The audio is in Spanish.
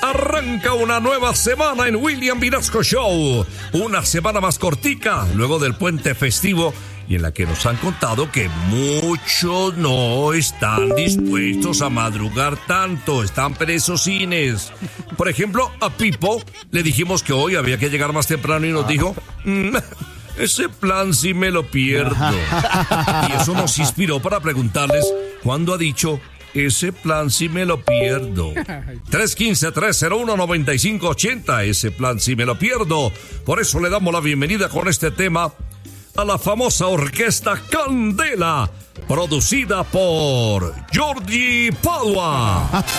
Arranca una nueva semana en William Vinasco Show. Una semana más cortica, luego del puente festivo, y en la que nos han contado que muchos no están dispuestos a madrugar tanto, están perezosines. Por ejemplo, a Pipo le dijimos que hoy había que llegar más temprano y nos dijo... ese plan sí me lo pierdo. Y eso nos inspiró para preguntarles cuándo ha dicho... ese plan sí me lo pierdo. 315-301-9580. Ese plan sí me lo pierdo. Por eso le damos la bienvenida con este tema a la famosa orquesta Candela, producida por Jordi Padua.